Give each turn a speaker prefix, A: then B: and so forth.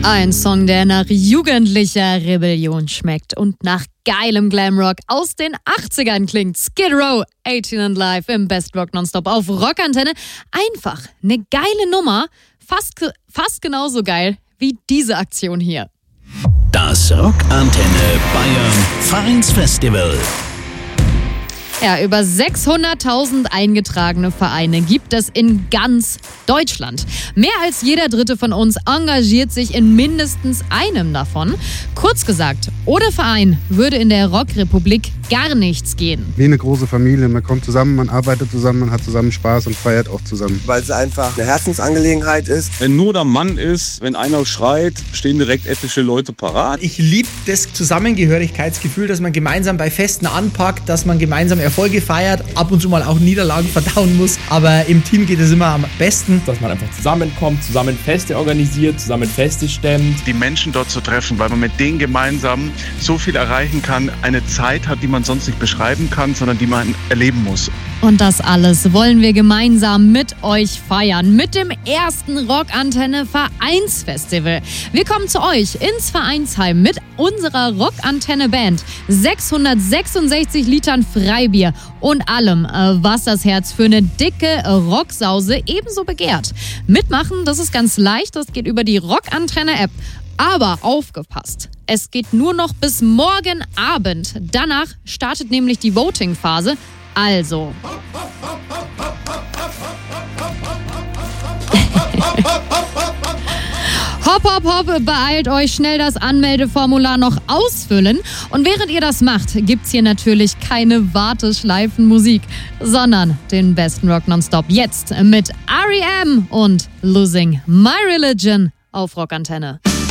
A: Ein Song, der nach jugendlicher Rebellion schmeckt und nach geilem Glamrock aus den 80ern klingt. Skid Row, 18 and Live im Best Rock Nonstop auf Rockantenne. Einfach eine geile Nummer, fast genauso geil wie diese Aktion hier.
B: Das Rockantenne Bayern Vereinsfestival.
A: Ja, über 600.000 eingetragene Vereine gibt es in ganz Deutschland. Mehr als jeder Dritte von uns engagiert sich in mindestens einem davon. Kurz gesagt, ohne Verein würde in der Rockrepublik gar nichts gehen.
C: Wie eine große Familie. Man kommt zusammen, man arbeitet zusammen, man hat zusammen Spaß und feiert auch zusammen.
D: Weil es einfach eine Herzensangelegenheit ist.
E: Wenn nur der Mann ist, wenn einer schreit, stehen direkt etliche Leute parat.
F: Ich liebe das Zusammengehörigkeitsgefühl, dass man gemeinsam bei Festen anpackt, dass man gemeinsam Erfolge feiert, ab und zu mal auch Niederlagen verdauen muss, aber im Team geht es immer am besten.
G: Dass man einfach zusammenkommt, zusammen Feste organisiert, zusammen Feste stemmt.
H: Die Menschen dort zu treffen, weil man mit denen gemeinsam so viel erreichen kann, eine Zeit hat, die man sonst nicht beschreiben kann, sondern die man erleben muss.
A: Und das alles wollen wir gemeinsam mit euch feiern, mit dem ersten Rockantenne Vereinsfestival. Wir kommen zu euch ins Vereinsheim mit unserer Rockantenne Band, 666 Litern Freibier und allem, was das Herz für eine dicke Rocksause ebenso begehrt. Mitmachen, das ist ganz leicht, das geht über die Rockantenne App. Aber aufgepasst, es geht nur noch bis morgen Abend. Danach startet nämlich die Voting-Phase. Also. Hopp, hopp, hopp, beeilt euch schnell das Anmeldeformular noch ausfüllen. Und während ihr das macht, gibt's hier natürlich keine Warteschleifenmusik, sondern den besten Rock Nonstop jetzt mit R.E.M. und Losing My Religion auf Rockantenne.